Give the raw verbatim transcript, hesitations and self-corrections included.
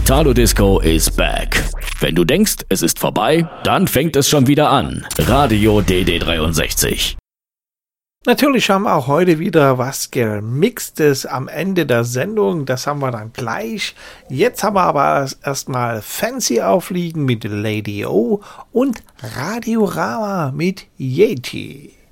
Italo Disco is back. Wenn du denkst, es ist vorbei, dann fängt es schon wieder an. Radio D D dreiundsechzig. Natürlich haben wir auch heute wieder was Gemixtes am Ende der Sendung. Das haben wir dann gleich. Jetzt haben wir aber erstmal Fancy aufliegen mit Lady O und Radiorama mit Yeti.